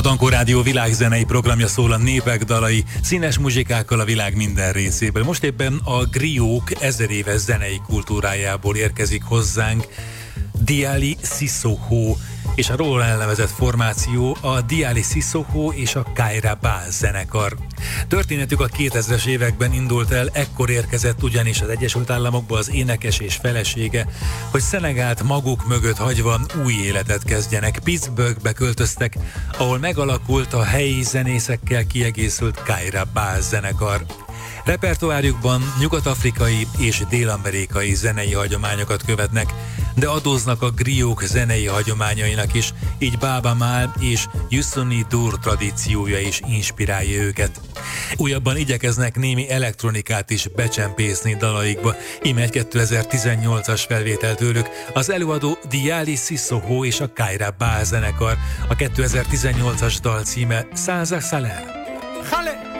Tankó Rádió világzenei programja szól a népek dalai, színes muzsikákkal a világ minden részéből. Most éppen a griók 1000 éves zenei kultúrájából érkezik hozzánk Diali Sissoko, és a róla elnevezett formáció a Diali Sissoko és a Kaira Baaz zenekar. Történetük a 2000-es években indult el, ekkor érkezett ugyanis az Egyesült Államokba az énekes és felesége, hogy Szenegált maguk mögött hagyva új életet kezdjenek. Pittsburghbe költöztek, ahol megalakult a helyi zenészekkel kiegészült Kaira Baaz zenekar. Repertoárjukban nyugat-afrikai és dél-amerikai zenei hagyományokat követnek, de adóznak a griók zenei hagyományainak is, így Baaba Maal és Youssouny Dur tradíciója is inspirálja őket. Újabban igyekeznek némi elektronikát is becsempészni dalaikba, íme egy 2018-as felvétel tőlük, az előadó Diali Sissoko és a Kaira Baaz zenekar, a 2018-as dal címe Salsa Salel. Hale!